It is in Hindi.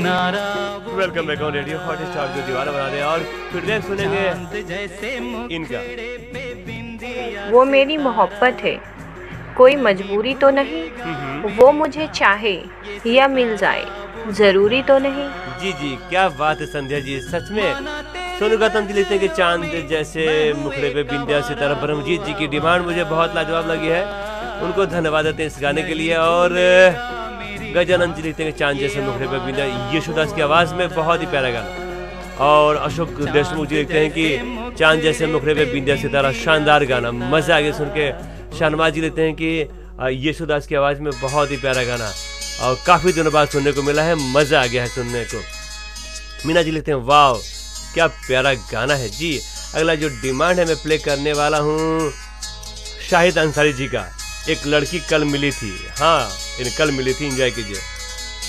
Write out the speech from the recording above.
Welcome back on radio Hotstar जो दीवाना बना दे। और फिर देख सुनेंगे इनका। वो मेरी मोहब्बत है, कोई मजबूरी तो नहीं। वो मुझे चाहे या मिल जाए, जरूरी तो नहीं। जी जी, क्या बात है संध्या जी, सच में सोनू गौतम जी लिखते हैं कि चांद जैसे मुखड़े पे बिंदिया सितारा। ब्रह्मजीत जी की डिमांड मुझे बहुत लाजवाब लगी है, उनको धन्यवाद देते हैं इस गाने के लिए। और गजानंद जी लिखते हैं कि चांद जैसे मुखड़े पे बिंदिया, यशोदास की आवाज़ में बहुत ही प्यारा गाना। और अशोक देशमुख जी लिखते हैं कि चांद जैसे मुखड़े पे बिंदिया सितारा, शानदार गाना, मज़ा आ गया सुन के। शाहनवाज जी लिखते हैं कि यशोदास की आवाज़ में बहुत ही प्यारा गाना और काफ़ी दिनों बाद सुनने को मिला है, मज़ा आ गया है सुनने को। मीना जी लिखते हैं वाह क्या प्यारा गाना है जी। अगला जो डिमांड है मैं प्ले करने वाला हूँ शाहिद अंसारी जी का, एक लड़की कल मिली थी। हाँ, कल मिली थी, एंजॉय कीजिए।